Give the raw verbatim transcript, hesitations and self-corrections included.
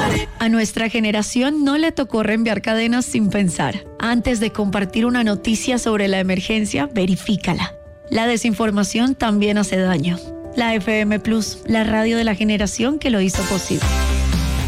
A nuestra generación no le tocó reenviar cadenas sin pensar. Antes de compartir una noticia sobre la emergencia, verifícala. La desinformación también hace daño. La F M Plus, la radio de la generación que lo hizo posible.